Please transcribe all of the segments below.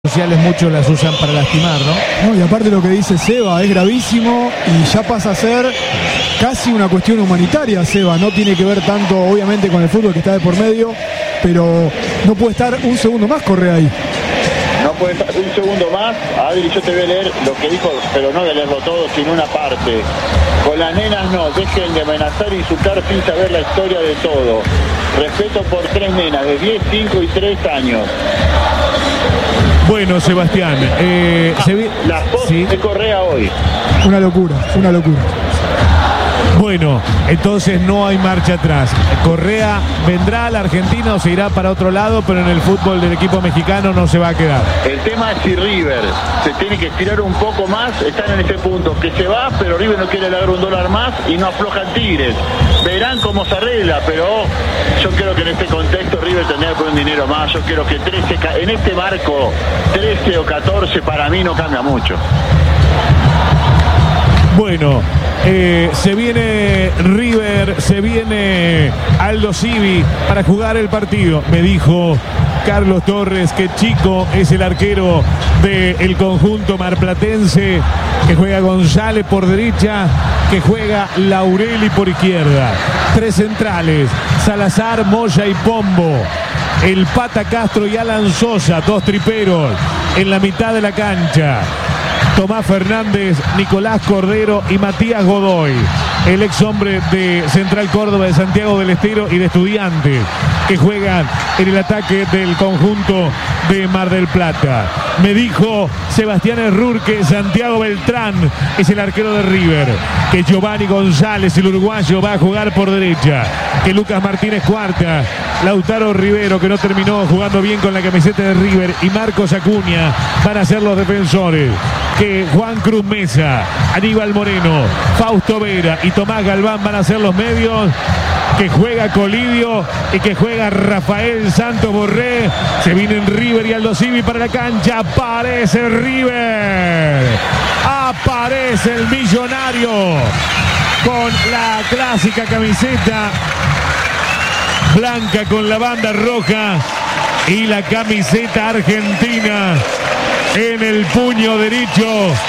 sociales muchos las usan para lastimar, ¿no? No, y aparte lo que dice Seba es gravísimo y ya pasa a ser casi una cuestión humanitaria, Seba. No tiene que ver tanto, obviamente, con el fútbol que está de por medio, pero no puede estar un segundo más Correa ahí. No puede estar un segundo más. Adri, yo te voy a leer lo que dijo, pero no voy a leerlo todo, sino una parte. Con las nenas no, dejen de amenazar e insultar sin saber la historia de todo. Respeto por 3 nenas de 10, 5 y 3 años. Bueno, Sebastián, la post ¿sí? de Correa hoy. Una locura, una locura. Bueno, entonces no hay marcha atrás. Correa vendrá a la Argentina o se irá para otro lado, pero en el fútbol del equipo mexicano no se va a quedar. El tema es si River se tiene que estirar un poco más. Están en ese punto que se va, pero River no quiere dar $1 más y no aflojan Tigres. Verán cómo se arregla, pero yo creo que en este contexto River tendría que poner un dinero más. Yo creo que 13, en este marco 13 o 14 para mí no cambia mucho. Bueno, se viene River, se viene Aldo Civi para jugar el partido. Me dijo Carlos Torres que Chico es el arquero del conjunto marplatense, que juega González por derecha, que juega Laureli por izquierda. 3 centrales, Salazar, Moya y Pombo. El Pata Castro y Alan Sosa, 2 triperos en la mitad de la cancha. Tomás Fernández, Nicolás Cordero y Matías Godoy, el ex hombre de Central Córdoba, de Santiago del Estero y de Estudiantes, que juegan en el ataque del conjunto de Mar del Plata. Me dijo Sebastián Errurque, Santiago Beltrán es el arquero de River, que Giovanni González, el uruguayo, va a jugar por derecha, que Lucas Martínez Cuarta, Lautaro Rivero, que no terminó jugando bien con la camiseta de River, y Marcos Acuña van a ser los defensores, que Juan Cruz Mesa, Aníbal Moreno, Fausto Vera y Tomás Galván van a ser los medios, que juega Colidio y que juega Rafael Santos Borré. Se vienen River y Aldo Civi para la cancha. Aparece River, aparece el millonario con la clásica camiseta blanca con la banda roja y la camiseta argentina en el puño derecho.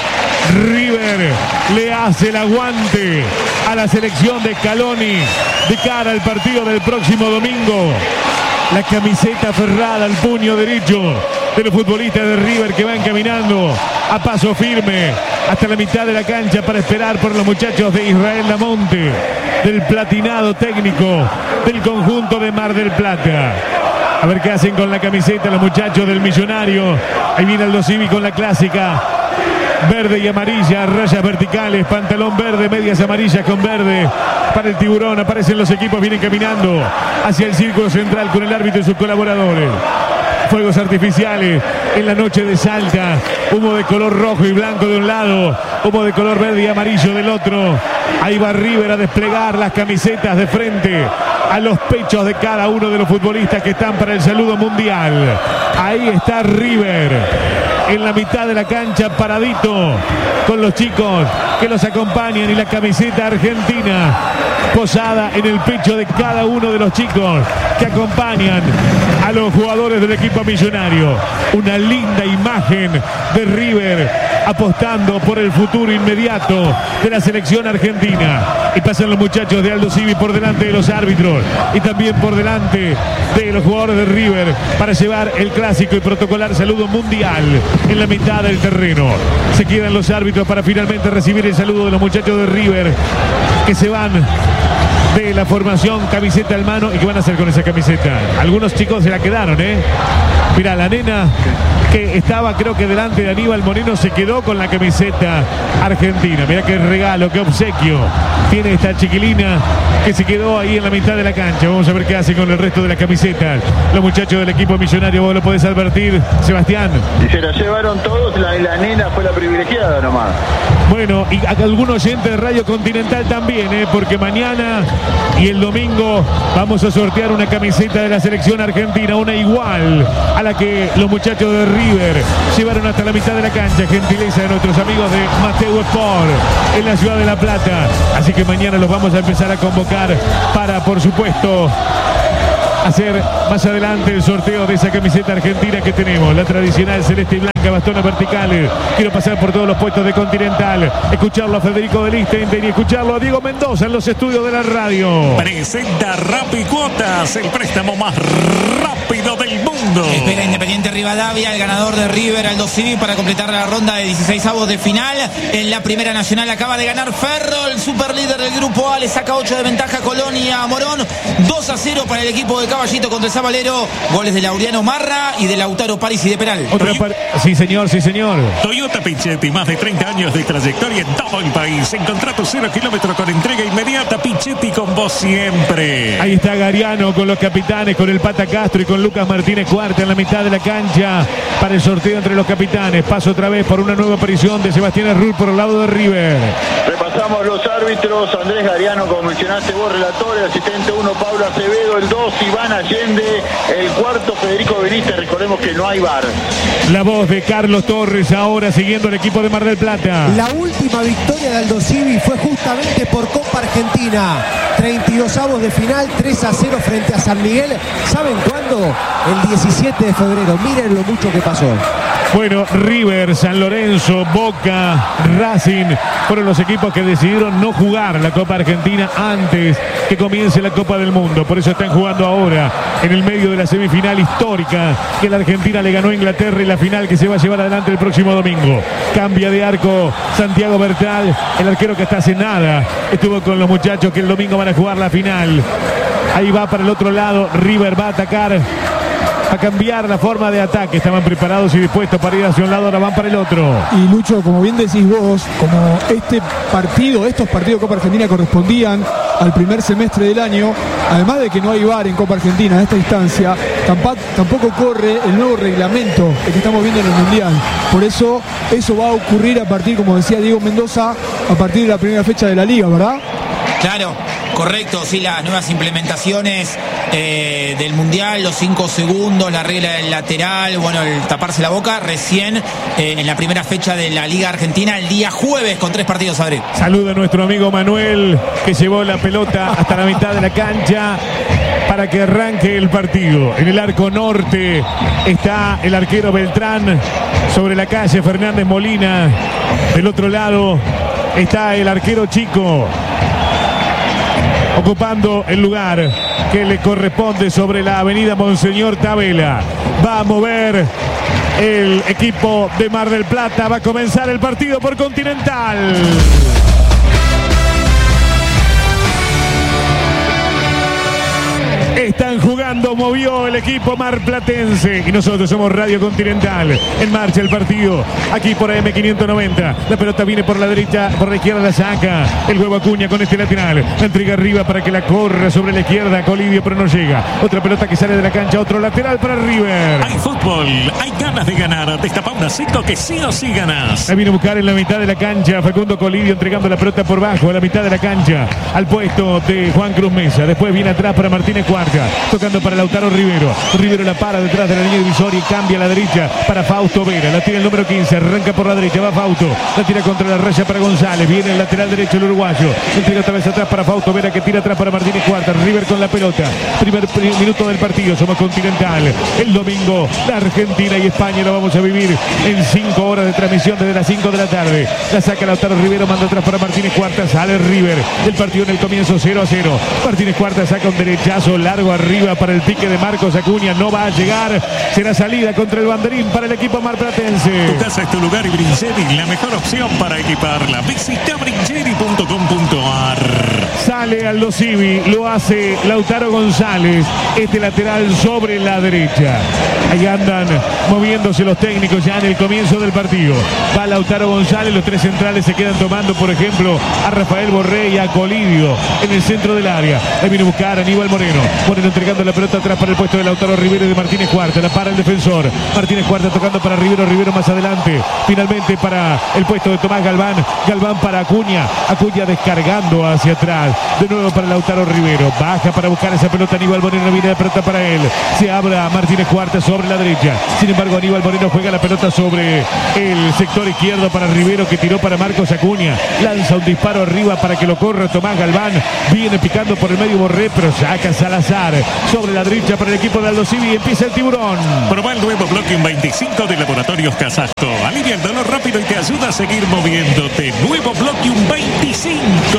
River le hace el aguante a la selección de Scaloni de cara al partido del próximo domingo. La camiseta aferrada al puño derecho de los futbolistas de River, que van caminando a paso firme hasta la mitad de la cancha para esperar por los muchachos de Israel Lamonte, del platinado técnico del conjunto de Mar del Plata. A ver qué hacen con la camiseta los muchachos del millonario. Ahí viene Aldo Civi con la clásica verde y amarilla, rayas verticales, pantalón verde, medias amarillas con verde. Para el tiburón aparecen los equipos, vienen caminando hacia el círculo central con el árbitro y sus colaboradores. Fuegos artificiales en la noche de Salta, humo de color rojo y blanco de un lado, humo de color verde y amarillo del otro. Ahí va River a desplegar las camisetas de frente a los pechos de cada uno de los futbolistas que están para el saludo mundial. Ahí está River en la mitad de la cancha, paradito, con los chicos que los acompañan y la camiseta argentina posada en el pecho de cada uno de los chicos que acompañan a los jugadores del equipo millonario. Una linda imagen de River apostando por el futuro inmediato de la selección argentina. Y pasan los muchachos de Aldo Civi por delante de los árbitros y también por delante de los jugadores de River para llevar el clásico y protocolar saludo mundial en la mitad del terreno. Se quedan los árbitros para finalmente recibir el saludo de los muchachos de River, que se van de la formación camiseta en mano. ¿Y qué van a hacer con esa camiseta? Algunos chicos se la quedaron, Mira, la nena que estaba, creo que delante de Aníbal Moreno, se quedó con la camiseta argentina. Mira qué regalo, qué obsequio tiene esta chiquilina que se quedó ahí en la mitad de la cancha. Vamos a ver qué hace con el resto de las camisetas los muchachos del equipo millonario. Vos lo podés advertir, Sebastián. Y se la llevaron todos, la nena fue la privilegiada nomás. Bueno, y algunos oyentes de Radio Continental también, porque mañana y el domingo vamos a sortear una camiseta de la selección argentina, una igual a la que los muchachos de River llevaron hasta la mitad de la cancha. Gentileza de nuestros amigos de Mateo Sport en la ciudad de La Plata. Así que mañana los vamos a empezar a convocar para, por supuesto, hacer más adelante el sorteo de esa camiseta argentina que tenemos, la tradicional celeste y blanca, bastones verticales. Quiero pasar por todos los puestos de Continental, escucharlo a Federico de Lichtenstein y escucharlo a Diego Mendoza en los estudios de la radio. Presenta Rappi Cuotas, el préstamo más rápido del mundo. Espera Independiente Rivadavia, el ganador de River, Aldo Civi, para completar la ronda de 16avos de final. En la Primera Nacional acaba de ganar Ferro, el superlíder del grupo A, le saca 8 de ventaja Colonia a Morón. 2-0 para el equipo de Caballito contra el Zabalero. Goles de Laureano Marra y de Lautaro París y de penal. Sí, señor, sí, señor. Toyota Pichetti, más de 30 años de trayectoria en todo el país. Encontrá tu 0 kilómetros con entrega inmediata. Pichetti, con vos siempre. Ahí está Gariano con los capitanes, con el Pata Castro y con Lucas Martínez Cuarta en la mitad de la cancha para el sorteo entre los capitanes. Paso otra vez por una nueva aparición de Sebastián Herrul por el lado de River. Repasamos los árbitros. Andrés Gariano, como mencionaste vos, relator. El asistente 1, Pablo Acevedo. El 2, Iván Allende. El 4, Federico Benítez. Recordemos que no hay VAR. La voz de Carlos Torres ahora siguiendo el equipo de Mar del Plata. La última victoria de Aldo Civi fue justamente por Copa Argentina. 32avos de final, 3-0 frente a San Miguel. ¿Saben cuándo? El 17 de febrero. Miren lo mucho que pasó. Bueno, River, San Lorenzo, Boca, Racing fueron los equipos que decidieron no jugar la Copa Argentina antes que comience la Copa del Mundo. Por eso están jugando ahora en el medio de la semifinal histórica que la Argentina le ganó a Inglaterra y la final que se va a llevar adelante el próximo domingo. Cambia de arco Santiago Bertal, el arquero que hasta hace nada estuvo con los muchachos que el domingo van a jugar la final. Ahí va para el otro lado, River va a atacar, a cambiar la forma de ataque. Estaban preparados y dispuestos para ir hacia un lado, ahora van para el otro. Y Lucho, como bien decís vos, como estos partidos de Copa Argentina correspondían al primer semestre del año, además de que no hay VAR en Copa Argentina a esta instancia, tampoco corre el nuevo reglamento que estamos viendo en el Mundial. Por eso va a ocurrir a partir, como decía Diego Mendoza, a partir de la primera fecha de la Liga, ¿verdad? Claro, correcto, sí, las nuevas implementaciones del Mundial, los 5 segundos, la regla del lateral, bueno, el taparse la boca, recién en la primera fecha de la Liga Argentina, el día jueves, con 3 partidos, Adri. Saluda a nuestro amigo Manuel, que llevó la pelota hasta la mitad de la cancha para que arranque el partido. En el arco norte está el arquero Beltrán, sobre la calle Fernández Molina. Del otro lado está el arquero Chico, ocupando el lugar que le corresponde sobre la avenida Monseñor Tabela. Va a mover el equipo de Mar del Plata. Va a comenzar el partido por Continental. Están jugando, movió el equipo marplatense y nosotros somos Radio Continental. En marcha el partido, aquí por AM590. La pelota viene por la derecha, por la izquierda la saca el huevo Acuña con este lateral. La entrega arriba para que la corra sobre la izquierda Colidio, pero no llega. Otra pelota que sale de la cancha, otro lateral para River. Hay fútbol, hay ganas de ganar. Destapa una 5 que sí o sí ganas. La viene a buscar en la mitad de la cancha Facundo Colidio, entregando la pelota por bajo a la mitad de la cancha al puesto de Juan Cruz Mesa. Después viene atrás para Martínez Cuarta, tocando para Lautaro Rivero. Rivero la para detrás de la línea divisoria y cambia a la derecha para Fausto Vera. La tira el número 15, arranca por la derecha, va Fausto, la tira contra la raya para González. Viene el lateral derecho el uruguayo, entrega otra vez atrás para Fausto Vera, que tira atrás para Martínez Cuarta. River con la pelota, primer minuto del partido. Somos Continental. El domingo la Argentina y España lo vamos a vivir en 5 horas de transmisión desde las 5 de la tarde. La saca Lautaro Rivero, manda atrás para Martínez Cuarta, sale River. El partido en el comienzo 0-0. Martínez Cuarta saca un derechazo largo arriba para el pique de Marcos Acuña, no va a llegar. Será salida contra el banderín para el equipo marplatense. Tu casa es tu lugar y Brincheri, la mejor opción para equiparla. Visita brincheri.com.ar. Sale Aldo Civi, lo hace Lautaro González, este lateral sobre la derecha. Ahí andan moviéndose los técnicos ya en el comienzo del partido. Va Lautaro González, los 3 centrales se quedan tomando, por ejemplo, a Rafael Borré y a Colidio en el centro del área. Ahí viene a buscar a Aníbal Moreno. Moreno entregando la pelota atrás para el puesto de Lautaro Rivero y de Martínez Cuarta. La para el defensor. Martínez Cuarta tocando para Rivero. Rivero más adelante. Finalmente para el puesto de Tomás Galván. Galván para Acuña. Acuña descargando hacia atrás. De nuevo para Lautaro Rivero. Baja para buscar esa pelota. Aníbal Moreno, viene la pelota para él. Se abra Martínez Cuarta sobre la derecha. Sin embargo, Aníbal Moreno juega la pelota sobre el sector izquierdo para Rivero, que tiró para Marcos Acuña. Lanza un disparo arriba para que lo corra Tomás Galván. Viene picando por el medio Borré, pero saca Salazar sobre la derecha para el equipo de Aldo Civi. Empieza el tiburón. Probá el nuevo Bloquium 25 de Laboratorios Casasco. Alivia el dolor rápido y te ayuda a seguir moviéndote. Nuevo Bloquium 25.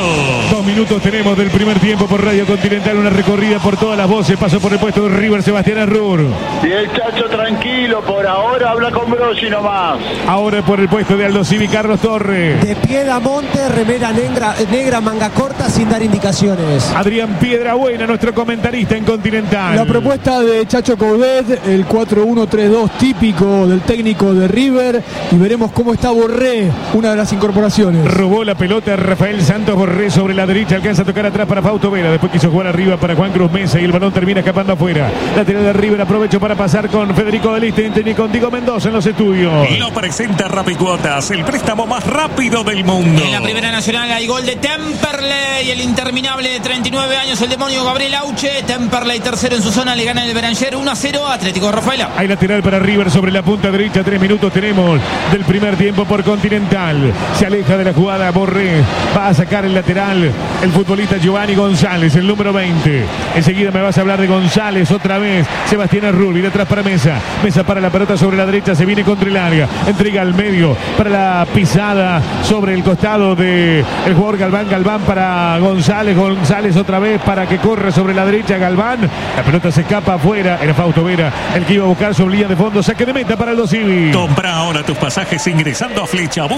2 minutos tenemos del primer tiempo por Radio Continental. Una recorrida por todas las voces. Paso por el puesto de River, Sebastián Arrur. Y el Chacho tranquilo, por ahora habla con Brossi nomás. Ahora por el puesto de Aldo Civi, Carlos Torres. De Piedamonte, remera negra, manga corta, sin dar indicaciones. Adrián Piedrabuena, nuestro comentarista en Continental. La propuesta de Chacho Coudet, el 4-1-3-2 típico del técnico de River, y veremos cómo está Borré, una de las incorporaciones. Robó la pelota Rafael Santos Borré sobre la derecha, alcanza a tocar atrás para Fausto Vera, después quiso jugar arriba para Juan Cruz Mesa y el balón termina escapando afuera. Lateral de River, aprovecho para pasar con Federico Delisten y con Diego Mendoza en los estudios. Lo presenta Rapicuotas, el préstamo más rápido del mundo. En la Primera Nacional hay gol de Temperley, el interminable de 39 años, el demonio Gabriel Auche. Temperley tercero en su zona, le gana el Beranger 1-0 Atlético de Rafaela. Hay lateral para River sobre la punta derecha, 3 minutos tenemos del primer tiempo por Continental. Se aleja de la jugada Borré, va a sacar el lateral el futbolista Giovanni González, el número 20. Enseguida me vas a hablar de González otra vez. Sebastián Arrur, viene atrás para Mesa. Mesa para la pelota sobre la derecha, se viene contra el área, entrega al medio para la pisada sobre el costado de el jugador Galván. Galván para González. González otra vez para que corra sobre la derecha Galván. La pelota se escapa afuera. Era Fausto Vera el que iba a buscar sobre línea de fondo. Saque de meta para Aldo Civi. Compra ahora tus pasajes ingresando a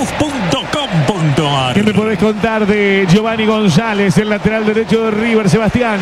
flechabus.com.ar. ¿Qué me podés contar de Giovanni González, el lateral derecho de River, Sebastián?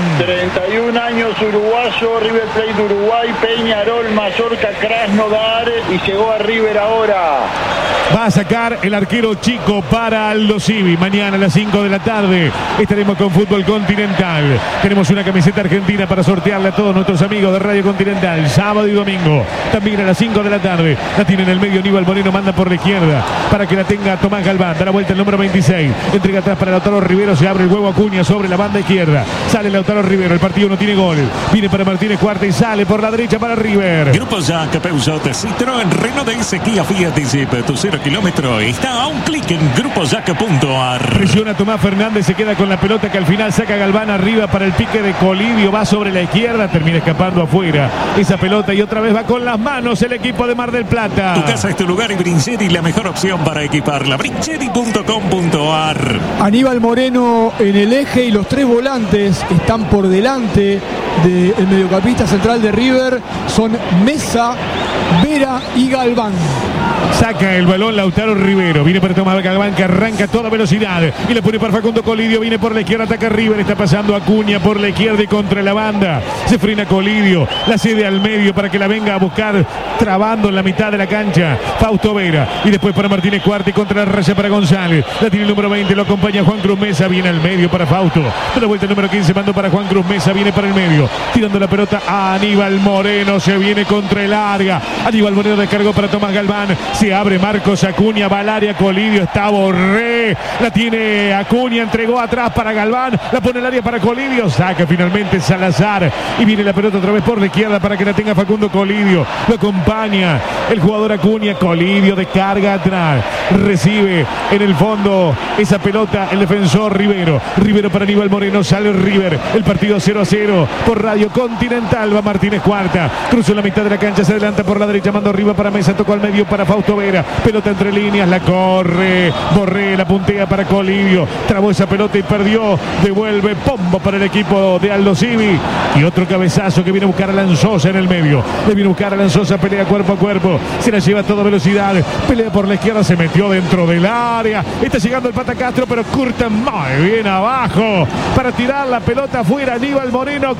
31 años, uruguayo, River Plate de Uruguay, Peñarol, Mallorca, Krasnodar y llegó a River ahora. Va a sacar el arquero chico para Aldo Civi. Mañana a las 5 de la tarde estaremos con Fútbol Continental. Tenemos una camiseta argentina para sortearle a todos nuestros amigos de Radio Continental. Sábado y domingo, también a las 5 de la tarde. La tiene en el medio Aníbal Moreno, manda por la izquierda para que la tenga Tomás Galván. Da la vuelta el número 26. Entrega atrás para Lautaro Rivero. Se abre el huevo Acuña sobre la banda izquierda. Sale Lautaro Rivero. El partido no tiene gol. Viene para Martínez Cuarta y sale por la derecha para River. Grupo Jack, Peugeot, Citroën, Renault DS, Kia, Fiat y Jeep. Tu 0 kilómetro está a un clic en grupojack.ar. Presiona Tomás Fernández, se queda con la pelota que al final saca Galván arriba para el pique de Colidio. Va sobre la izquierda, termina escapando afuera esa pelota y otra vez va con las manos el equipo de Mar del Plata. Tu casa es tu lugar y Brincheri la mejor opción para equiparla. Brincheri.com.ar. Aníbal Moreno en el eje y los 3 volantes están por delante del mediocampista central de River. Son Mesa, Vera y Galván. Saca el balón Lautaro Rivero. Viene para Tomás Galván que arranca a toda velocidad. Y le pone para Facundo Colidio. Viene por la izquierda, ataca River. Está pasando Acuña por la izquierda y contra la banda. Se frena Colidio. La cede al medio para que la venga a buscar. Trabando en la mitad de la cancha. Fausto Vera. Y después para Martínez Cuarta y contra la raya para González. La tiene el número 20. Lo acompaña Juan Cruz Mesa. Viene al medio para Fausto. Da la vuelta el número 15. Mandó para Juan Cruz Mesa. Viene para el medio. Tirando la pelota a Aníbal Moreno. Se viene contra el área. Aníbal Moreno descargó para Tomás Galván. Se abre Marcos Acuña, va al área, Colidio, está Borré, la tiene Acuña, entregó atrás para Galván, la pone al área para Colidio, saca finalmente Salazar y viene la pelota otra vez por la izquierda para que la tenga Facundo Colidio, lo acompaña el jugador Acuña, Colidio descarga atrás, recibe en el fondo esa pelota el defensor Rivero para Aníbal Moreno, sale River, el partido 0-0 por Radio Continental, va Martínez Cuarta, cruzó la mitad de la cancha, se adelanta por la derecha, mando arriba para Mesa, tocó al medio para Fausto Vera, pelota entre líneas, la corre Borré, la puntea para Colidio, trabó esa pelota y perdió, devuelve Pombo para el equipo de Aldo Civi y otro cabezazo que viene a buscar a Lanzosa en el medio, le viene a buscar a Lanzosa, pelea cuerpo a cuerpo, se la lleva a toda velocidad, pelea por la izquierda, se metió dentro del área, está llegando el Pata Castro pero curta muy bien abajo para tirar la pelota afuera, Aníbal Moreno,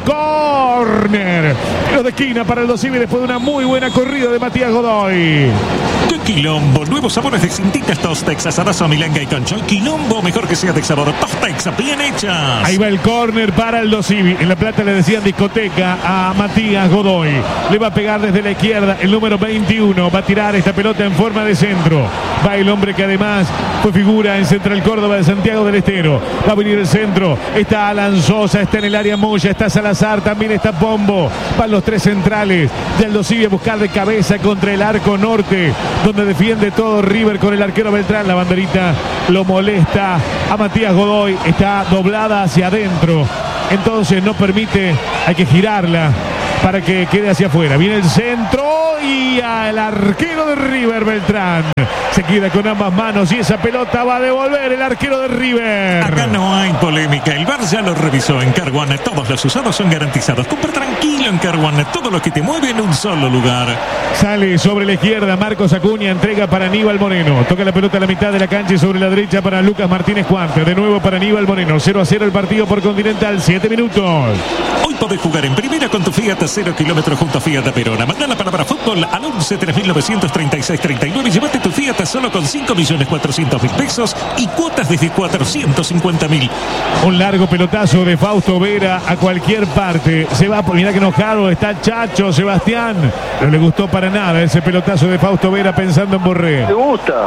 córner, pero de esquina para Aldo Civi después de una muy buena corrida de Matías Godoy. Quilombo, nuevos sabores de cintitas Tostex, asadazo, milanga y concho. Quilombo, mejor que sea de sabor. Tostex, bien hechas. Ahí va el córner para Aldo Civi. En La Plata le decían discoteca a Matías Godoy. Le va a pegar desde la izquierda el número 21. Va a tirar esta pelota en forma de centro. Va el hombre que además fue figura en Central Córdoba de Santiago del Estero. Va a venir el centro. Está Alan Sosa, está en el área Moya, está Salazar, también está Pombo. Van los 3 centrales de Aldo Civi a buscar de cabeza contra el arco norte, donde defiende todo River con el arquero Beltrán. La banderita lo molesta a Matías Godoy. Está doblada hacia adentro entonces no permite, hay que girarla para que quede hacia afuera. Viene el centro y al arquero de River, Beltrán. Se queda con ambas manos y esa pelota va a devolver el arquero de River. Acá no hay polémica. El VAR ya lo revisó en Car One. Todos los usados son garantizados. Compra tranquilo en Car One. Todo lo que te mueve en un solo lugar. Sale sobre la izquierda Marcos Acuña, entrega para Aníbal Moreno. Toca la pelota a la mitad de la cancha y sobre la derecha para Lucas Martínez Cuarta. De nuevo para Aníbal Moreno. 0-0 el partido por Continental. 7 minutos. Hoy podés jugar en primera con tu Fiat a 0 kilómetros junto a Fiat Verona. Mandá la palabra fútbol al 11 3936 39 y llévate tu Fiat a solo con 5.400.000 pesos y cuotas desde 450.000. Un largo pelotazo de Fausto Vera a cualquier parte. Se va, mirá que enojado está Chacho Sebastián. No le gustó para nada ese pelotazo de Fausto Vera pensando en Borré. ¿Te gusta?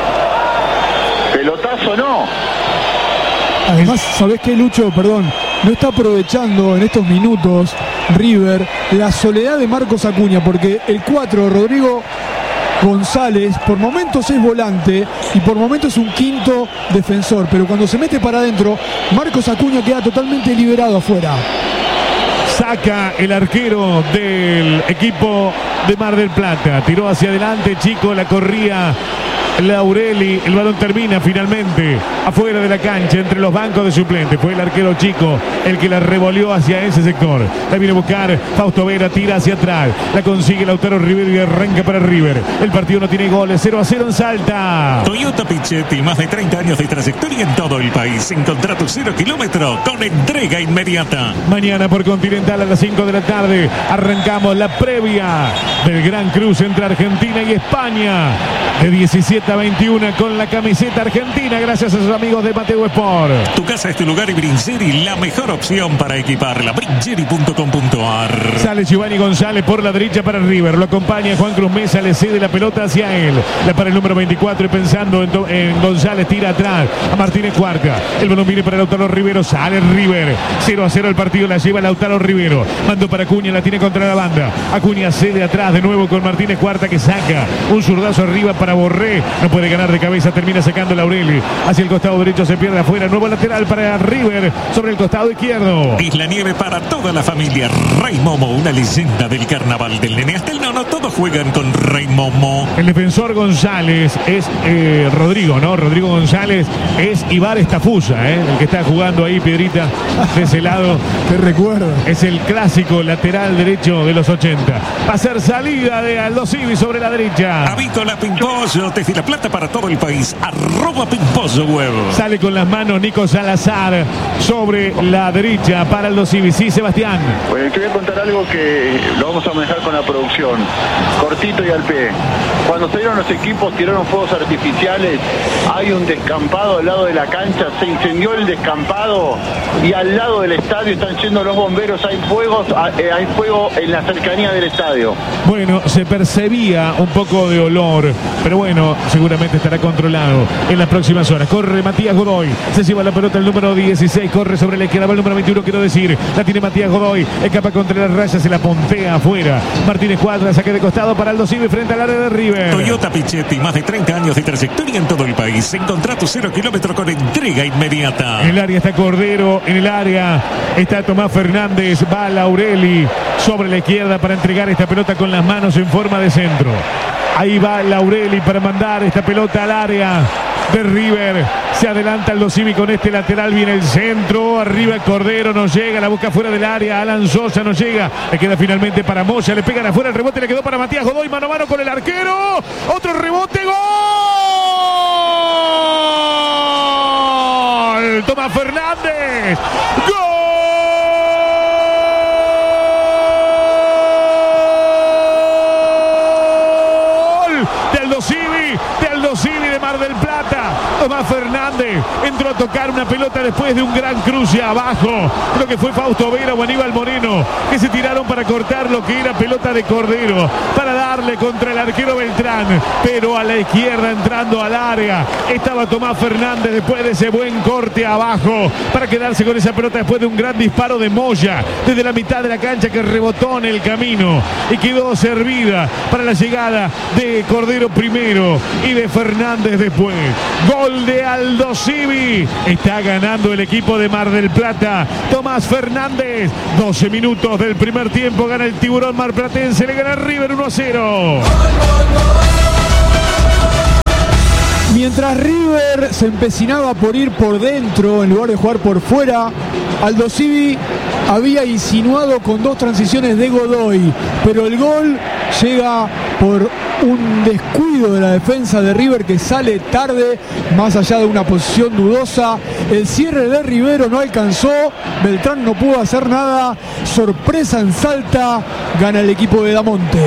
Pelotazo no. Además, ¿sabés qué, Lucho? Perdón, no está aprovechando en estos minutos River la soledad de Marcos Acuña, porque el 4, Rodrigo González, por momentos es volante y por momentos es un quinto defensor, pero cuando se mete para adentro, Marcos Acuña queda totalmente liberado afuera. Saca el arquero del equipo de Mar del Plata. Tiró hacia adelante, Chico, la corría Laureli. El balón termina finalmente afuera de la cancha, entre los bancos de suplentes. Fue el arquero Chico el que la revolvió hacia ese sector. La viene a buscar Fausto Vera, tira hacia atrás. La consigue Lautaro Rivero y arranca para River. El partido no tiene goles. 0-0 en Salta. Toyota Pichetti, más de 30 años de trayectoria en todo el país. Encontrá tu 0 kilómetro con entrega inmediata. Mañana por Continental a las 5 de la tarde arrancamos la previa del Gran Cruz entre Argentina y España. De 17 a 21 con la camiseta argentina, gracias a sus amigos de Mateo Sport. Tu casa es tu lugar y Brincheri, la mejor opción para equiparla. Brincheri.com.ar. Sale Giovanni González por la derecha para River. Lo acompaña Juan Cruz Mesa, le cede la pelota hacia él. La para el número 24 y pensando en González, tira atrás a Martínez Cuarta. El balón viene para Lautaro Rivero, sale River. 0-0 el partido, la lleva Lautaro Rivero. Mando para Acuña, la tiene contra la banda. Acuña cede atrás de nuevo con Martínez Cuarta que saca un zurdazo arriba para Borré. No puede ganar de cabeza, termina sacando Laureli. Hacia el costado derecho se pierde afuera. Nuevo lateral para River sobre el costado izquierdo. Isla Nieve para toda la familia. Rey Momo, una leyenda del carnaval del nene hasta el nono. Todos juegan con Rey Momo. El defensor González es Rodrigo, ¿no? Rodrigo González es Ibar Estafusa, el que está jugando ahí, Piedrita, de ese lado. Te recuerdo. Es el clásico lateral derecho de los 80. Va a ser salida de Aldo Civi sobre la derecha. Avícola Pimpollo, desde La Plata para todo el país. @Pimpollo Web. Sale con las manos Nico Salazar sobre la derecha para Aldo Civi. Sí, Sebastián. Pues te voy a contar algo que lo vamos a manejar con la producción. Cortito y al pie. Cuando salieron los equipos, tiraron fuegos artificiales. Hay un descampado al lado de la cancha. Se incendió el descampado y al lado del estadio están yendo los bomberos. Hay fuego en la cercanía del estadio. Bueno, se percibía un poco de olor, pero bueno, seguramente estará controlado en las próximas horas. Corre Matías Godoy, se lleva la pelota el número 16, corre sobre la izquierda, va el número 21, quiero decir, la tiene Matías Godoy, escapa contra las rayas, se la pontea afuera. Martínez Cuadra, saque de costado para Aldo Civi frente al área de River. Toyota Pichetti, más de 30 años de trayectoria en todo el país. Encontrá tu 0 kilómetro con entrega inmediata. En el área está Cordero, en el área está Tomás Fernández, va Laureli sobre la izquierda para entregar esta pelota con las manos en forma de centro. Ahí va Laureli para mandar esta pelota al área de River. Se adelanta Aldo Civi con este lateral, viene el centro, arriba Cordero, no llega, la busca fuera del área, Alan Sosa no llega, le queda finalmente para Moya, le pegan afuera, el rebote le quedó para Matías Godoy, mano a mano con el arquero, otro rebote, ¡gol! Tomás Fernández, ¡gol! De Aldo Civi de Mar del Plata. Tomás Fernández entró a tocar una pelota después de un gran cruce abajo. Creo que fue Fausto Vera o Aníbal Moreno que se tiraron para cortar lo que era pelota de Cordero, para dar darle contra el arquero Beltrán, pero a la izquierda entrando al área estaba Tomás Fernández después de ese buen corte abajo para quedarse con esa pelota después de un gran disparo de Moya desde la mitad de la cancha que rebotó en el camino y quedó servida para la llegada de Cordero primero y de Fernández después. Gol de Aldo Civi. Está ganando el equipo de Mar del Plata. Tomás Fernández. 12 minutos del primer tiempo. Gana el Tiburón marplatense. Le gana River 1-0. Mientras River se empecinaba por ir por dentro en lugar de jugar por fuera, Aldo Civi había insinuado con 2 transiciones de Godoy, pero el gol llega por un descuido de la defensa de River que sale tarde, más allá de una posición dudosa. El cierre de Rivero no alcanzó, Beltrán no pudo hacer nada. Sorpresa en Salta, gana el equipo de Damonte.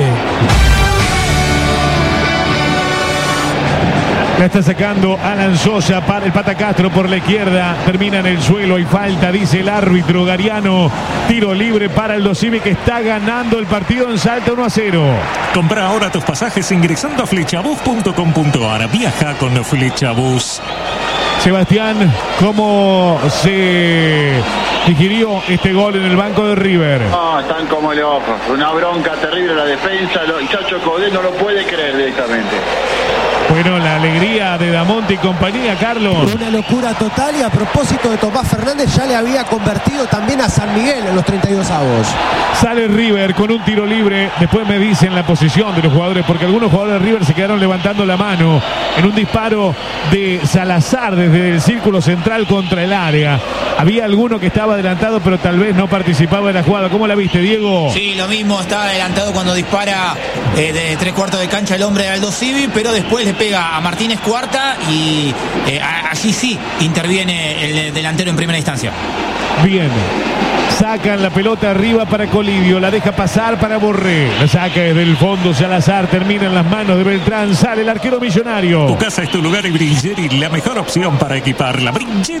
La está sacando Alan Sosa para el Pata Castro por la izquierda. Termina en el suelo y falta, dice el árbitro Gariano. Tiro libre para el Civi que está ganando el partido en Salta 1-0. Compra ahora tus pasajes ingresando a flechabus.com.ar. Viaja con Flechabus. Sebastián, ¿cómo se digirió este gol en el banco de River? No, están como locos. Una bronca terrible la defensa. El Chacho Codé no lo puede creer directamente. Bueno, la alegría de Damonte y compañía, Carlos. Una locura total, y a propósito de Tomás Fernández, ya le había convertido también a San Miguel en los 32 avos. Sale River con un tiro libre. Después me dicen la posición de los jugadores, porque algunos jugadores de River se quedaron levantando la mano en un disparo de Salazar desde el círculo central contra el área. Había alguno que estaba adelantado, pero tal vez no participaba de la jugada. ¿Cómo la viste, Diego? Sí, lo mismo, estaba adelantado cuando dispara de 3/4 de cancha el hombre de Aldo Civi, pero después le pega a Martínez Cuarta y allí sí interviene el delantero en primera instancia. Bien. Sacan la pelota arriba para Colidio, la deja pasar para Borré, la saca desde el fondo Salazar, termina en las manos de Beltrán, sale el arquero Millonario. Tu casa es tu lugar y Bringeri, la mejor opción para equiparla.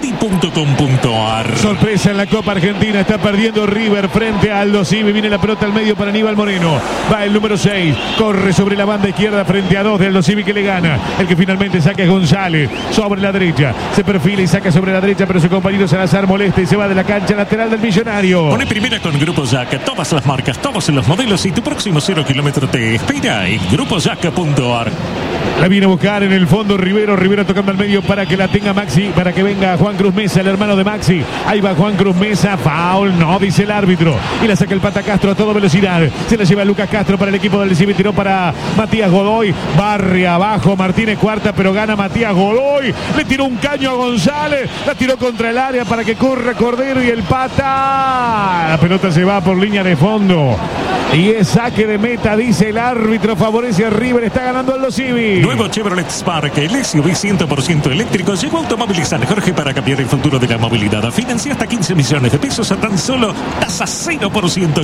Bringeri.com.ar. Sorpresa en la Copa Argentina, está perdiendo River frente a Aldo Civi, viene la pelota al medio para Aníbal Moreno, va el número 6, corre sobre la banda izquierda frente a 2 de Aldo Civi que le gana, el que finalmente saca es González, sobre la derecha, se perfila y saca sobre la derecha, pero su compañero Salazar molesta y se va de la cancha lateral del Millonario. Pone primera con Grupo Jack, todas las marcas, todos los modelos y tu próximo 0 kilómetro te espera en grupojack.ar. La viene a buscar en el fondo Rivero tocando al medio para que la tenga Maxi, para que venga Juan Cruz Mesa, el hermano de Maxi. Ahí va Juan Cruz Mesa, foul, no, dice el árbitro. Y la saca el Pata Castro a toda velocidad. Se la lleva Lucas Castro para el equipo del Civi, tiró para Matías Godoy. Barre abajo Martínez Cuarta, pero gana Matías Godoy. Le tiró un caño a González, la tiró contra el área para que corra Cordero y el Pata. La pelota se va por línea de fondo. Y es saque de meta, dice el árbitro, favorece a River, está ganando Aldo Civi. Nuevo Chevrolet Spark, el SUV 100% eléctrico, llegó Automóviles San Jorge para cambiar el futuro de la movilidad. Financia hasta 15 millones de pesos a tan solo tasa 0%.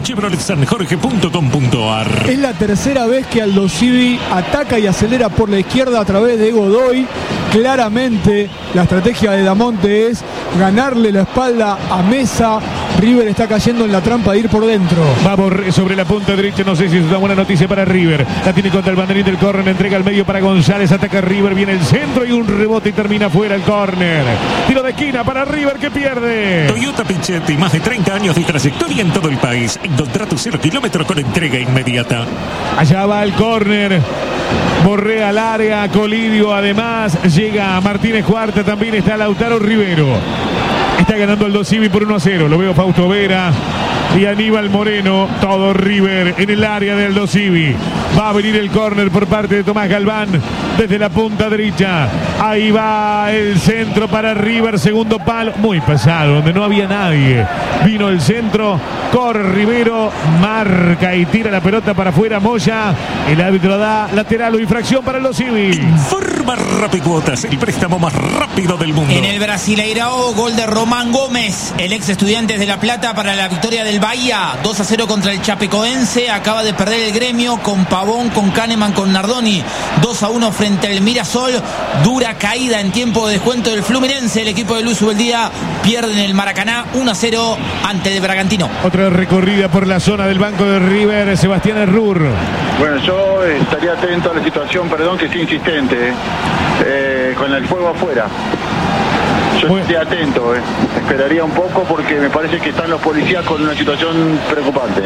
chevroletsanjorge.com.ar. Es la tercera vez que Aldo Civi ataca y acelera por la izquierda a través de Godoy. Claramente la estrategia de Damonte es ganarle la espalda a Mesa. River está cayendo en la trampa de ir por dentro. Vamos sobre la punta derecha, no sé si es una buena noticia para River. La tiene contra el banderín del córner, entrega al medio para González, ataca River, viene el centro y un rebote y termina fuera el córner. Tiro de esquina para River que pierde. Toyota Pichetti, más de 30 años de trayectoria en todo el país. Encontrá tu 0 kilómetro con entrega inmediata. Allá va el córner. Borré al área, Colidio además, llega Martínez Cuarta, también está Lautaro Rivero. Está ganando Aldo Civi por 1-0, lo veo Fausto Vera y Aníbal Moreno, todo River en el área de Aldo Civi. Va a venir el córner por parte de Tomás Galván desde la punta derecha. Ahí va el centro para River, segundo palo, muy pesado, donde no había nadie. Vino el centro, corre Rivero, marca y tira la pelota para afuera Moya. El árbitro da lateral o infracción para Aldo Civi. Informa Rapicuotas, el préstamo más rápido del mundo. En el Brasileirao, gol de Román Gómez, el ex Estudiantes de La Plata para la victoria del Bahía, 2-0 contra el Chapecoense. Acaba de perder el Gremio con Pavón, con Kahneman, con Nardoni. 2-1 frente al Mirasol. Dura caída en tiempo de descuento del Fluminense. El equipo de Luis Ubeldía pierde en el Maracaná 1-0 ante el Bragantino. Otra recorrida por la zona del banco de River, Sebastián Errur. Bueno, yo estaría atento a la situación, perdón que sea insistente, con el fuego afuera. Yo estaría atento, esperaría un poco porque me parece que están los policías con una situación preocupante.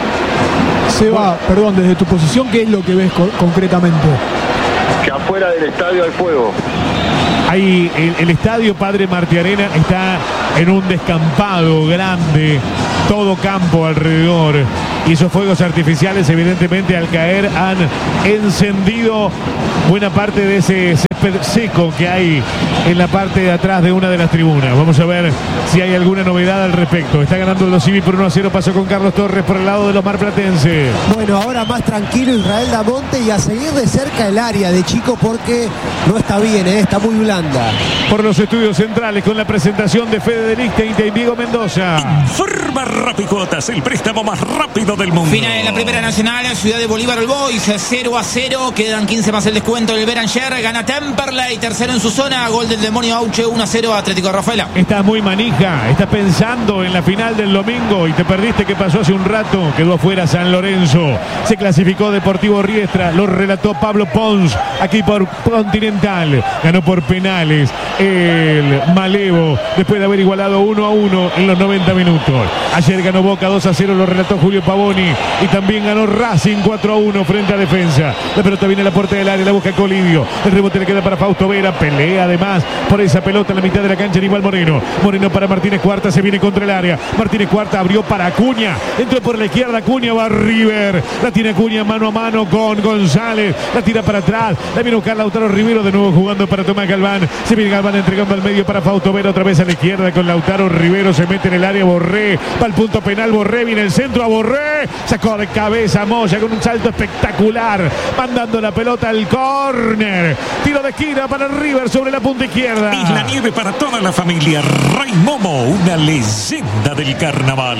Seba, perdón, desde tu posición, ¿qué es lo que ves concretamente? Que afuera del estadio hay fuego. Ahí el estadio Padre Martiarena está en un descampado grande, todo campo alrededor, y esos fuegos artificiales evidentemente al caer han encendido buena parte de ese césped seco que hay en la parte de atrás de una de las tribunas. Vamos a ver si hay alguna novedad al respecto. Está ganando los Civi por 1-0, pasó con Carlos Torres por el lado de los marplatenses. Bueno, ahora más tranquilo Israel Damonte y a seguir de cerca el área de Chico porque no está bien, está muy blanda. Por los estudios centrales con la presentación de Fede de Lichtenstein y Diego Mendoza. Informa Rapicuotas, el préstamo más rápido del mundo. Final en la Primera Nacional, Ciudad de Bolívar All Boys, 0-0, quedan 15 más el descuento del Beranger, gana Temperley, tercero en su zona, gol del demonio Auche, 1-0 Atlético de Rafaela. Estás muy manija, estás pensando en la final del domingo y te perdiste que pasó hace un rato, quedó afuera San Lorenzo, se clasificó Deportivo Riestra, lo relató Pablo Pons, aquí por Continental, ganó por penales el Malevo, después de haber igualado 1-1 en los 90 minutos. Ayer ganó Boca 2-0, lo relató Julio Pavoni, y también ganó Racing 4-1 frente a Defensa. La pelota viene a la puerta del área, la busca Colidio, el rebote le queda para Fausto Vera, pelea además por esa pelota en la mitad de la cancha Aníbal Moreno. Moreno para Martínez Cuarta, se viene contra el área. Martínez Cuarta abrió para Acuña, entró por la izquierda Acuña, va River, la tiene Acuña mano a mano con González, la tira para atrás, la viene a buscar Lautaro Rivero, de nuevo jugando para Tomás Galván, se viene Galván entregando al medio para Fausto Vera, otra vez a la izquierda con Lautaro Rivero, se mete en el área Borré, va al punto penal Borré, viene el centro a Borré, sacó de cabeza Moya con un salto espectacular, mandando la pelota al córner, tiro de esquina para River sobre la punta izquierda. Y la nieve para toda la familia. Ray Momo, una leyenda del carnaval.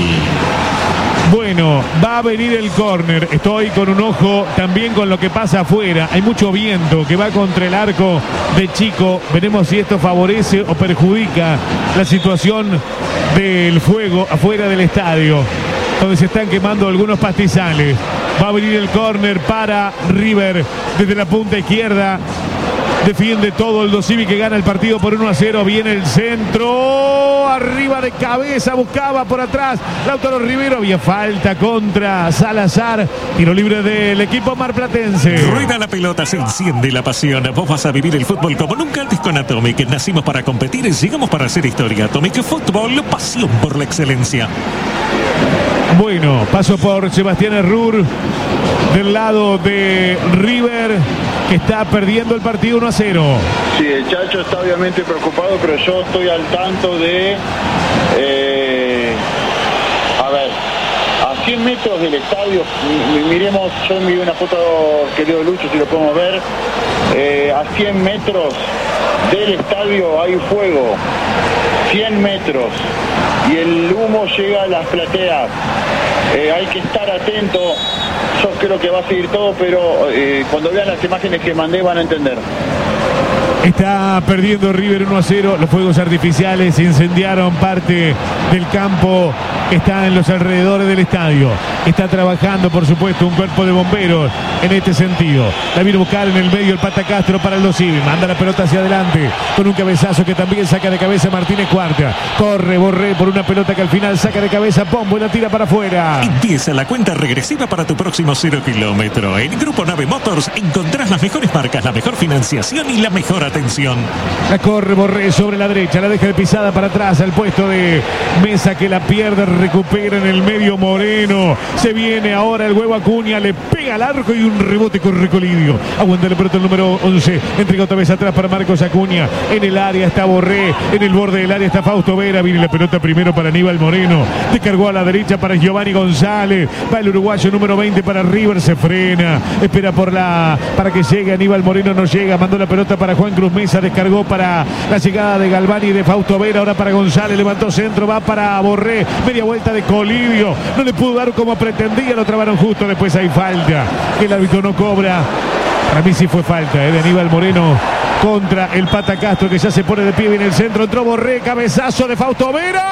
Bueno, va a venir el córner. Estoy con un ojo también con lo que pasa afuera. Hay mucho viento que va contra el arco de Chico. Veremos si esto favorece o perjudica la situación del fuego afuera del estadio, donde se están quemando algunos pastizales. Va a venir el córner para River desde la punta izquierda. Defiende todo el Dosivi que gana el partido por 1-0. Viene el centro. Arriba de cabeza. Buscaba por atrás Lautaro Rivero. Había falta contra Salazar. Tiro libre del equipo marplatense. Rueda la pelota, se enciende la pasión. Vos vas a vivir el fútbol como nunca antes con Atomic. Nacimos para competir y llegamos para hacer historia. Atomic Fútbol, pasión por la excelencia. Bueno, paso por Sebastián Errur del lado de River, que está perdiendo el partido 1-0. Sí, el Chacho está obviamente preocupado, pero yo estoy al tanto de... a ver, a 100 metros del estadio, miremos, yo envié una foto, querido Lucho, si lo podemos ver, a 100 metros del estadio hay fuego, 100 metros, y el humo llega a las plateas. Hay que estar atento. Yo creo que va a seguir todo, pero cuando vean las imágenes que mandé van a entender. Está perdiendo River 1-0. Los fuegos artificiales incendiaron parte del campo que está en los alrededores del estadio. Está trabajando, por supuesto, un cuerpo de bomberos en este sentido. La viene a buscar en el medio el Pata Castro para el Dosivi. Manda la pelota hacia adelante con un cabezazo que también saca de cabeza Martínez Cuarta. Corre Borré por una pelota que al final saca de cabeza Pombo y la tira para afuera. Empieza la cuenta regresiva para tu próximo 0 kilómetro. En Grupo Nave Motors encontrás las mejores marcas, la mejor financiación y la mejor atención. La corre Borré sobre la derecha, la deja de pisada para atrás al puesto de Mesa, que la pierde, recupera en el medio Moreno. Se viene ahora el huevo Acuña, le pega al arco y un rebote con Recolidio. Aguanta la pelota el número 11, entrega otra vez atrás para Marcos Acuña. En el área está Borré, en el borde del área está Fausto Vera. Viene la pelota primero para Aníbal Moreno, descargó a la derecha para Giovanni González. Va el uruguayo número 20 para River, se frena, espera para que llegue Aníbal Moreno, no llega, mandó la pelota para Juan Cruz Mesa descargó para la llegada de Galván y de Fausto Vera. Ahora para González, levantó centro, va para Borré. Media vuelta de Colidio. No le pudo dar como pretendía, lo trabaron justo. Después hay falta. El árbitro no cobra. Para mí sí fue falta de Aníbal Moreno contra el Pata Castro, que ya se pone de pie en el centro. Entró Borré, cabezazo de Fausto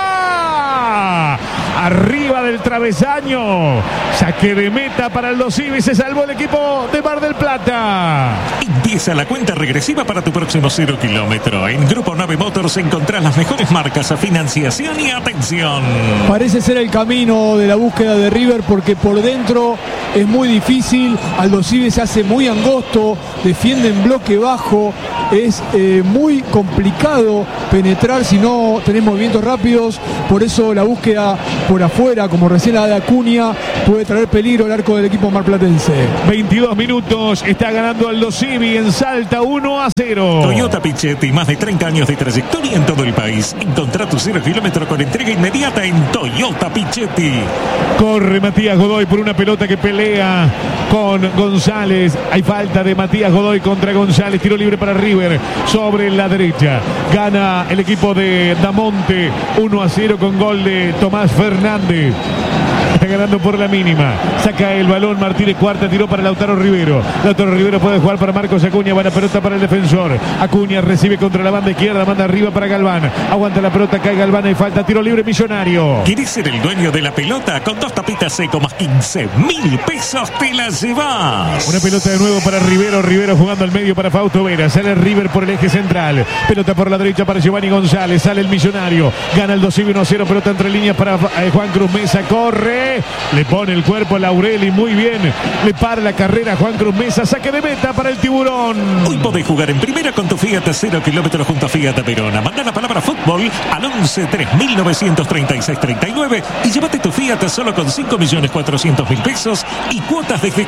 Vera. Arriba del travesaño. Saque de meta para el Dosivi. Se salvó el equipo de Mar del Plata. Empieza la cuenta regresiva para tu próximo 0 kilómetro. En Grupo 9 Motors encontrás las mejores marcas a financiación y atención. Parece ser el camino de la búsqueda de River, porque por dentro es muy difícil. Aldosivi se hace muy angosto, defiende en bloque bajo. Es muy complicado penetrar si no tenés movimientos rápidos. Por eso la búsqueda por afuera, como recién la de Acuña, puede traer peligro al arco del equipo marplatense. 22 minutos, está ganando Aldosivi en Salta 1-0. Toyota Pichetti, más de 30 años de trayectoria en todo el país. Encontrá tu 0 kilómetro con entrega inmediata en Toyota Pichetti. Corre Matías Godoy por una pelota que pelea con González. Hay falta de Matías Godoy contra González. Tiro libre para River sobre la derecha. Gana el equipo de Damonte 1-0 con gol de Tomás Fernández. Está ganando por la mínima. Saca el balón Martínez Cuarta, tiró para Lautaro Rivero. Lautaro Rivero puede jugar para Marcos Acuña. Buena pelota para el defensor. Acuña recibe contra la banda izquierda, manda arriba para Galván. Aguanta la pelota, cae Galván y falta. Tiro libre Millonario. ¿Quieres ser el dueño de la pelota? Con 2 tapitas seco más 15.000 pesos te la llevas. Una pelota de nuevo para Rivero. Rivero jugando al medio para Fausto Vera. Sale River por el eje central. Pelota por la derecha para Giovanni González. Sale el Millonario. Gana el 2-1, 1-0. Pelota entre líneas para Juan Cruz Mesa. Corre. Le pone el cuerpo a Laureli, muy bien. Le para la carrera Juan Cruz Mesa. Saque de meta para el Tiburón. Hoy podés jugar en primera con tu Fiat 0 kilómetros junto a Fiat Verona. Manda la palabra fútbol al 11 3936 39 y llévate tu Fiat solo con 5.400.000 pesos y cuotas desde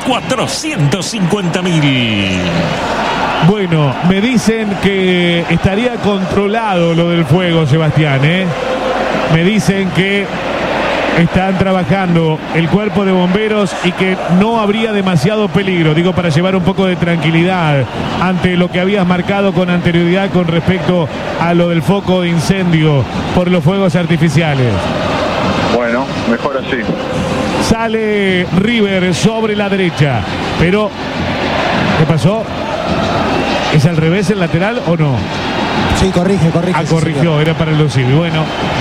450.000. Bueno, me dicen que estaría controlado lo del fuego, Sebastián, Me dicen que están trabajando el cuerpo de bomberos y que no habría demasiado peligro, digo, para llevar un poco de tranquilidad ante lo que habías marcado con anterioridad con respecto a lo del foco de incendio por los fuegos artificiales. Bueno, mejor así. Sale River sobre la derecha, pero ¿qué pasó? ¿Es al revés el lateral o no? Sí, corrige. Corrigió, señor. Era para el Dosivi. Bueno.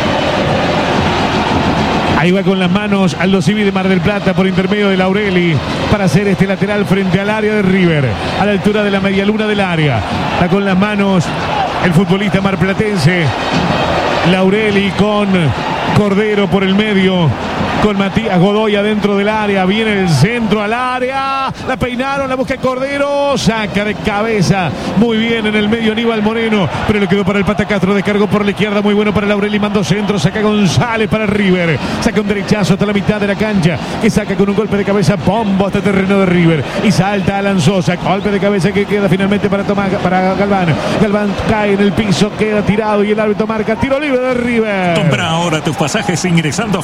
Ahí va con las manos Aldosivi de Mar del Plata por intermedio de Laureli para hacer este lateral frente al área de River, a la altura de la medialuna del área. Está con las manos el futbolista marplatense. Laureli con Cordero por el medio, con Matías Godoy adentro del área. Viene el centro al área, la peinaron, la busca Cordero, saca de cabeza muy bien en el medio Aníbal Moreno, pero le quedó para el Pata Castro. Descargó por la izquierda, muy bueno para Laureli, mandó centro, saca González para River, saca un derechazo hasta la mitad de la cancha, que saca con un golpe de cabeza bombo hasta terreno de River y salta Alan Sosa, golpe de cabeza que queda finalmente para Galván. Galván cae en el piso, queda tirado y el árbitro marca tiro libre de River. Compra ahora tus pasajes ingresando a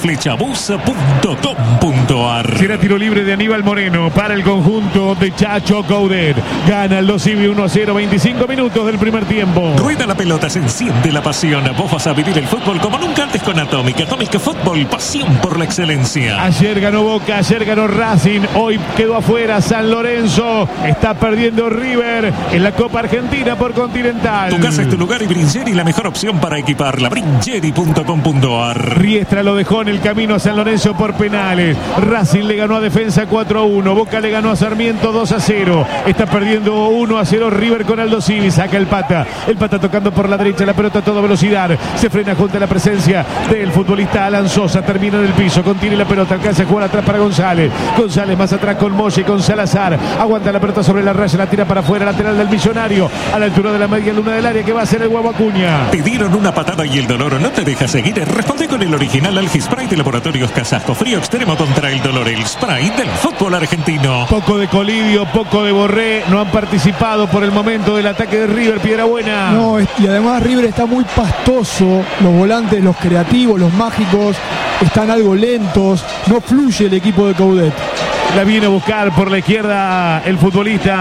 flechabus.com.ar. Será tiro libre de Aníbal Moreno para el conjunto de Chacho Coudet. Gana el Dosivi 1-0, 25 minutos del primer tiempo. Rueda la pelota, se enciende la pasión. Vos vas a vivir el fútbol como nunca antes con Atómica. Atómica Fútbol, pasión por la excelencia. Ayer ganó Boca, ayer ganó Racing, hoy quedó afuera San Lorenzo. Está perdiendo River en la Copa Argentina por Continental. Tu casa es tu lugar y Bringeri la mejor opción para equiparla. Bringeri.com.ar. Riestra lo dejó en el camino a San Lorenzo por penales. Racing le ganó a Defensa 4-1. Boca le ganó a Sarmiento 2-0. Está perdiendo 1-0 River con Aldosivi. Saca el Pata. El Pata tocando por la derecha. La pelota a toda velocidad. Se frena junto a la presencia del futbolista Alan Sosa. Termina en el piso. Contiene la pelota. Alcanza a jugar atrás para González. González más atrás con Moya y con Salazar. Aguanta la pelota sobre la raya. La tira para afuera. Lateral del Millonario. A la altura de la media luna del área que va a ser el Huevo Acuña. Te dieron una patada y el dolor no te deja seguir. Responde con el original Algispray de Laboratorios Casasco. Frío extremo contra el dolor. El spray del fútbol argentino. Poco de Colidio, poco de Borré. No han participado por el momento del ataque de River. Piedrabuena. No, y además River está muy pastoso. Los volantes, los creativos, los mágicos están algo lentos. No fluye el equipo de Coudet. La viene a buscar por la izquierda el futbolista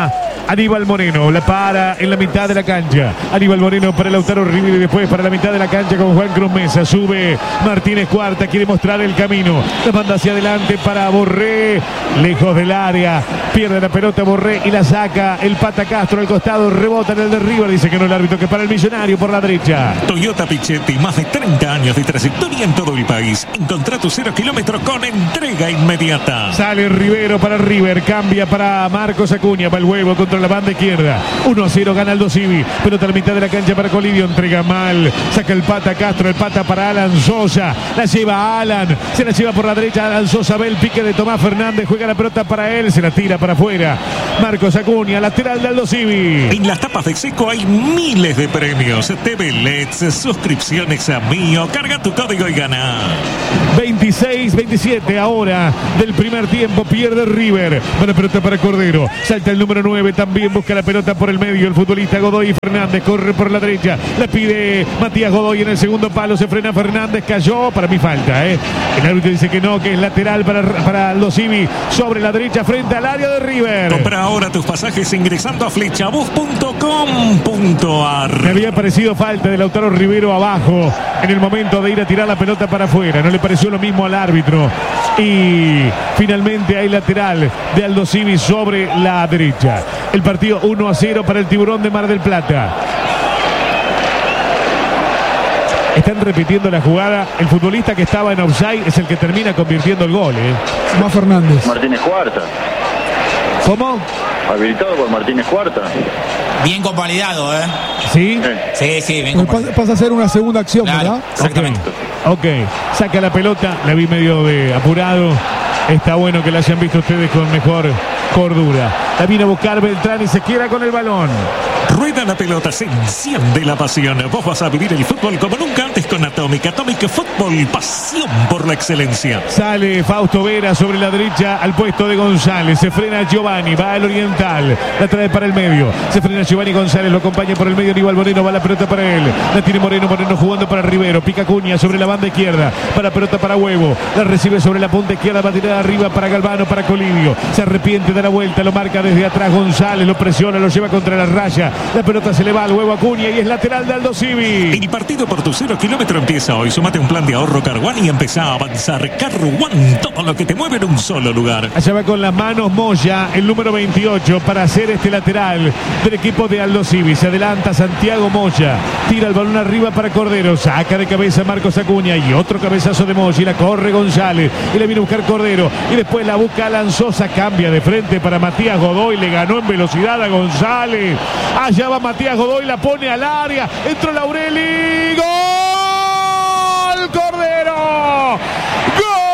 Aníbal Moreno la para en la mitad de la cancha. Aníbal Moreno para Lautaro Rivera y después para la mitad de la cancha con Juan Cruz Mesa. Sube Martínez Cuarta, quiere mostrar el camino. La manda hacia adelante para Borré, lejos del área. Pierde la pelota Borré y la saca el Pata Castro al costado. Rebota en el de River. Dice que no el árbitro, que para el Millonario por la derecha. Toyota Pichetti, más de 30 años de trayectoria en todo el país. Encontrá tu 0 kilómetros con entrega inmediata. Sale Rivero para River, cambia para Marcos Acuña, va el huevo contra la banda izquierda. 1-0 gana Aldo Civi, pelota a la mitad de la cancha para Colidio, entrega mal, saca el Pata Castro, el Pata para Alan Sosa, la lleva Alan, se la lleva por la derecha, Alan Sosa ve el pique de Tomás Fernández, juega la pelota para él, se la tira para afuera. Marcos Acuña, lateral de Aldo Civi. En las tapas de Seco hay miles de premios, TV LEDs, suscripciones a Mío, carga tu código y gana. 26-27 ahora del primer tiempo, pierde River. La pelota para Cordero, salta el número 9, también busca la pelota por el medio el futbolista Godoy Fernández, corre por la derecha, la pide Matías Godoy en el segundo palo, se frena Fernández, cayó, para mí falta, el árbitro dice que no, que es lateral para Aldo Civi, sobre la derecha frente al área de River. Compra ahora tus pasajes ingresando a flechabus.com.ar. Me había parecido falta de Lautaro Rivero abajo en el momento de ir a tirar la pelota para afuera, no le pareció lo mismo al árbitro y finalmente hay lateral de Aldo Civi sobre la derecha. El partido 1-0 para el Tiburón de Mar del Plata. Están repitiendo la jugada. El futbolista que estaba en offside es el que termina convirtiendo el gol. Más Fernández. Martínez Cuarta. ¿Cómo? Habilitado por Martínez Cuarta. Bien convalidado, ¿Sí? Sí, bien convalidado. Pasa a ser una segunda acción, Claro, ¿verdad? exactamente. Ok, saca la pelota, la vi medio de apurado. Está bueno que la hayan visto ustedes con mejor cordura. La viene a buscar Beltrán y se queda con el balón. Rueda la pelota, se enciende la pasión. Vos vas a vivir el fútbol como nunca antes con Atomic. Atomic Fútbol, pasión por la excelencia. Sale Fausto Vera sobre la derecha al puesto de González. Se frena Giovanni, va al Oriental. La trae para el medio. Se frena Giovanni González, lo acompaña por el medio. Aníbal Moreno, va la pelota para él. La tiene Moreno jugando para Rivero. Pica Cuña sobre la banda izquierda. Para pelota para Huevo. La recibe sobre la punta izquierda. Va a tirar arriba para Galvano, para Colidio. Se arrepiente de la vuelta, lo marca desde atrás González. Lo presiona, lo lleva contra la raya. La pelota se le va al Huevo Acuña y es lateral de Aldo Civi. El partido por tu 0 kilómetro empieza hoy. Sumate un plan de ahorro Car One y empezá a avanzar. Car One, todo lo que te mueve en un solo lugar. Allá va con las manos Moya, el número 28, para hacer este lateral del equipo de Aldo Civi. Se adelanta Santiago Moya, tira el balón arriba para Cordero, saca de cabeza Marcos Acuña y otro cabezazo de Moya y la corre González y le viene a buscar Cordero y después la busca Alan Sosa, cambia de frente para Matías Godoy, le ganó en velocidad a González. Allá va Matías Godoy, la pone al área, entró Laureli, ¡gol!